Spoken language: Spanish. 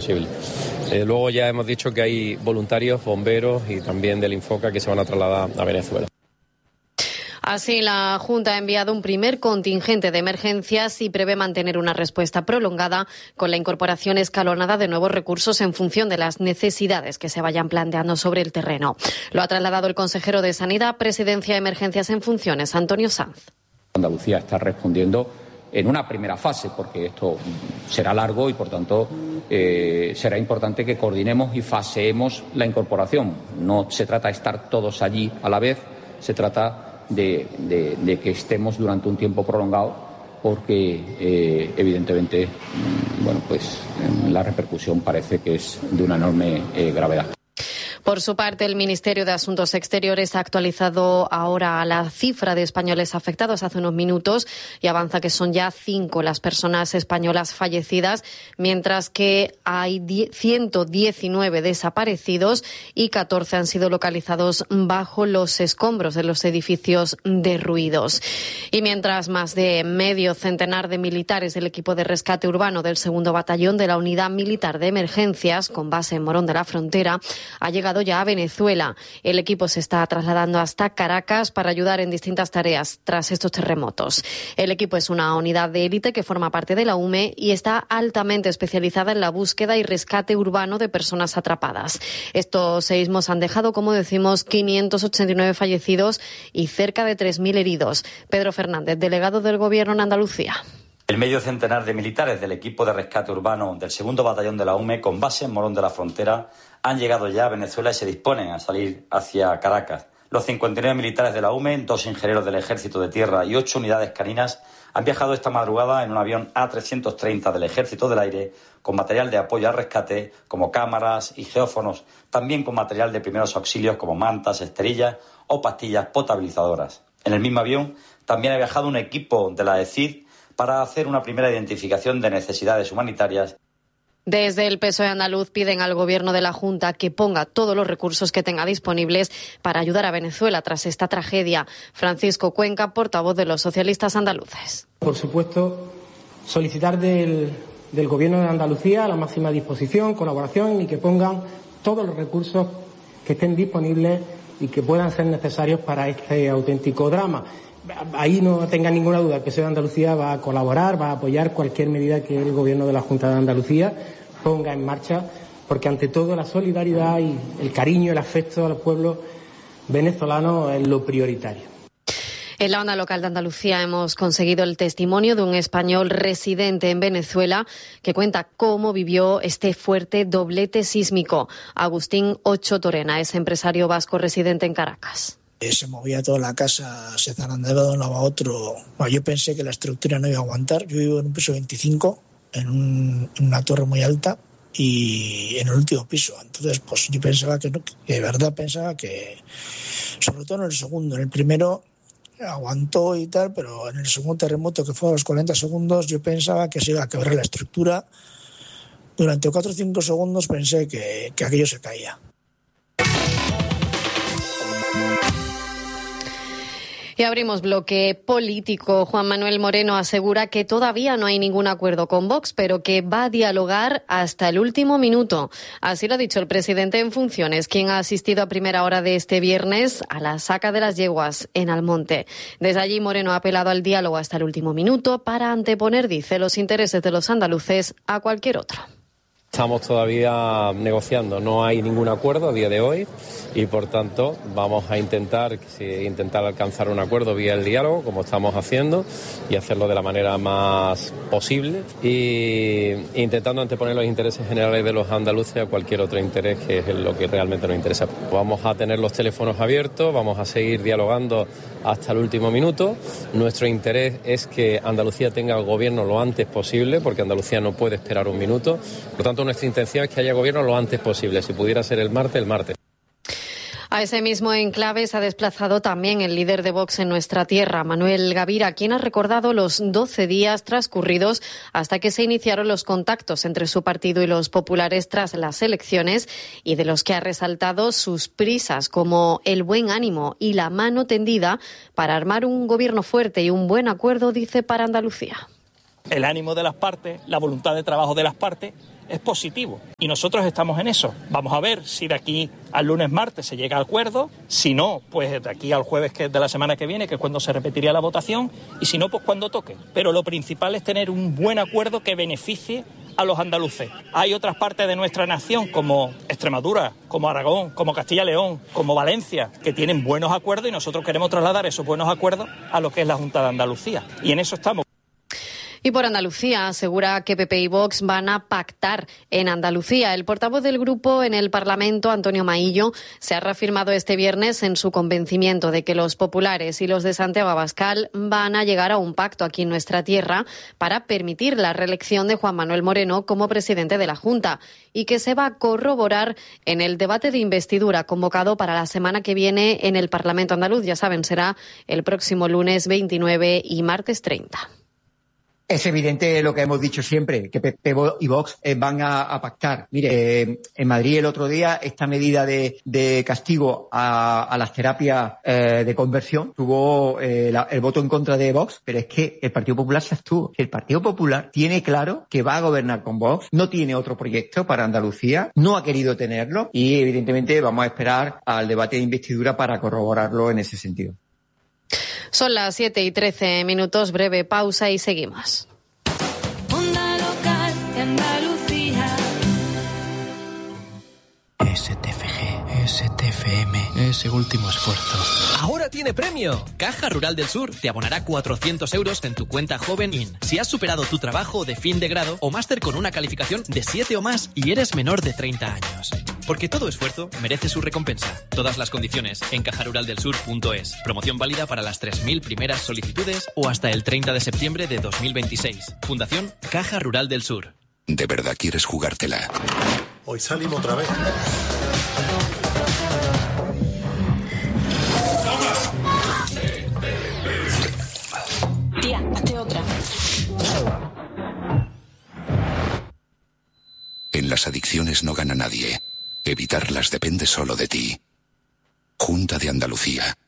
posible. Luego ya hemos dicho que hay voluntarios, bomberos y también del Infoca que se van a trasladar a Venezuela. Así, la Junta ha enviado un primer contingente de emergencias y prevé mantener una respuesta prolongada con la incorporación escalonada de nuevos recursos en función de las necesidades que se vayan planteando sobre el terreno. Lo ha trasladado el consejero de Sanidad, Presidencia de Emergencias en Funciones, Antonio Sanz. Andalucía está respondiendo en una primera fase, porque esto será largo y, por tanto, será importante que coordinemos y faseemos la incorporación. No se trata de estar todos allí a la vez, se trata de que estemos durante un tiempo prolongado, porque evidentemente la repercusión parece que es de una enorme gravedad. Por su parte, el Ministerio de Asuntos Exteriores ha actualizado ahora la cifra de españoles afectados hace unos minutos y avanza que son ya 5 las personas españolas fallecidas, mientras que hay 119 desaparecidos y 14 han sido localizados bajo los escombros de los edificios derruidos. Y mientras más de medio centenar de militares del equipo de rescate urbano del 2º Batallón de la Unidad Militar de Emergencias, con base en Morón de la Frontera, ha llegado ya a Venezuela. El equipo se está trasladando hasta Caracas para ayudar en distintas tareas tras estos terremotos. El equipo es una unidad de élite que forma parte de la UME y está altamente especializada en la búsqueda y rescate urbano de personas atrapadas. Estos seísmos han dejado, como decimos, 589 fallecidos y cerca de 3.000 heridos. Pedro Fernández, delegado del Gobierno en Andalucía. El medio centenar de militares del equipo de rescate urbano del 2º Batallón de la UME, con base en Morón de la Frontera, han llegado ya a Venezuela y se disponen a salir hacia Caracas. Los 59 militares de la UME, 2 ingenieros del Ejército de Tierra y 8 unidades caninas han viajado esta madrugada en un avión A330 del Ejército del Aire con material de apoyo al rescate como cámaras y geófonos, también con material de primeros auxilios como mantas, esterillas o pastillas potabilizadoras. En el mismo avión también ha viajado un equipo de la ECID para hacer una primera identificación de necesidades humanitarias. Desde el PSOE andaluz piden al Gobierno de la Junta que ponga todos los recursos que tenga disponibles para ayudar a Venezuela tras esta tragedia. Francisco Cuenca, portavoz de los socialistas andaluces. Por supuesto, solicitar del Gobierno de Andalucía la máxima disposición, colaboración y que pongan todos los recursos que estén disponibles y que puedan ser necesarios para este auténtico drama. Ahí no tengan ninguna duda, el PSOE de Andalucía va a colaborar, va a apoyar cualquier medida que el Gobierno de la Junta de Andalucía ponga en marcha, porque ante todo la solidaridad y el cariño, el afecto al pueblo venezolano es lo prioritario. En la onda local de Andalucía hemos conseguido el testimonio de un español residente en Venezuela que cuenta cómo vivió este fuerte doblete sísmico. Agustín Ocho Torena es empresario vasco residente en Caracas. Se movía toda la casa, se zarandeaba de un lado a otro. Bueno, yo pensé que la estructura no iba a aguantar. Yo vivo en un piso 25, en una torre muy alta y en el último piso. Entonces, pues yo pensaba que no, que de verdad pensaba que, sobre todo en el segundo, en el primero aguantó y tal, pero en el segundo terremoto, que fue a los 40 segundos, yo pensaba que se iba a quebrar la estructura. Durante 4 o 5 segundos pensé que aquello se caía. Y abrimos bloque político. Juan Manuel Moreno asegura que todavía no hay ningún acuerdo con Vox, pero que va a dialogar hasta el último minuto. Así lo ha dicho el presidente en funciones, quien ha asistido a primera hora de este viernes a la saca de las yeguas en Almonte. Desde allí, Moreno ha apelado al diálogo hasta el último minuto para anteponer, dice, los intereses de los andaluces a cualquier otro. Estamos todavía negociando, no hay ningún acuerdo a día de hoy y por tanto vamos a intentar alcanzar un acuerdo vía el diálogo, como estamos haciendo, y hacerlo de la manera más posible y intentando anteponer los intereses generales de los andaluces a cualquier otro interés, que es lo que realmente nos interesa. Vamos a tener los teléfonos abiertos, vamos a seguir dialogando hasta el último minuto. Nuestro interés es que Andalucía tenga el gobierno lo antes posible, porque Andalucía no puede esperar un minuto. Por tanto, nuestra intención es que haya gobierno lo antes posible. Si pudiera ser el martes, el martes. A ese mismo enclave se ha desplazado también el líder de Vox en nuestra tierra, Manuel Gavira, quien ha recordado los 12 días transcurridos hasta que se iniciaron los contactos entre su partido y los populares tras las elecciones, y de los que ha resaltado sus prisas, como el buen ánimo y la mano tendida para armar un gobierno fuerte y un buen acuerdo, dice, para Andalucía. El ánimo de las partes, la voluntad de trabajo de las partes es positivo y nosotros estamos en eso. Vamos a ver si de aquí al lunes, martes se llega a acuerdo, si no, pues de aquí al jueves que es de la semana que viene, que es cuando se repetiría la votación, y si no, pues cuando toque. Pero lo principal es tener un buen acuerdo que beneficie a los andaluces. Hay otras partes de nuestra nación, como Extremadura, como Aragón, como Castilla y León, como Valencia, que tienen buenos acuerdos y nosotros queremos trasladar esos buenos acuerdos a lo que es la Junta de Andalucía. Y en eso estamos. Y por Andalucía asegura que PP y Vox van a pactar en Andalucía. El portavoz del grupo en el Parlamento, Antonio Maillo, se ha reafirmado este viernes en su convencimiento de que los populares y los de Santiago Abascal van a llegar a un pacto aquí en nuestra tierra para permitir la reelección de Juan Manuel Moreno como presidente de la Junta y que se va a corroborar en el debate de investidura convocado para la semana que viene en el Parlamento andaluz. Ya saben, será el próximo lunes 29 y martes 30. Es evidente lo que hemos dicho siempre, que PP y Vox van a pactar. Mire, en Madrid el otro día esta medida de castigo a las terapias de conversión tuvo el voto en contra de Vox, pero es que el Partido Popular se abstuvo. El Partido Popular tiene claro que va a gobernar con Vox, no tiene otro proyecto para Andalucía, no ha querido tenerlo y evidentemente vamos a esperar al debate de investidura para corroborarlo en ese sentido. Son las 7:13, breve pausa y seguimos. Onda local de Andalucía. STFG, STFM, ese último esfuerzo. ¡Ahora tiene premio! Caja Rural del Sur te abonará 400 euros en tu cuenta Joven In si has superado tu trabajo de fin de grado o máster con una calificación de 7 o más y eres menor de 30 años. Porque todo esfuerzo merece su recompensa. Todas las condiciones en cajaruraldelsur.es. Promoción válida para las 3.000 primeras solicitudes o hasta el 30 de septiembre de 2026. Fundación Caja Rural del Sur. ¿De verdad quieres jugártela? Hoy salimos otra vez. Tía, hazte otra. En las adicciones no gana nadie. Evitarlas depende solo de ti. Junta de Andalucía.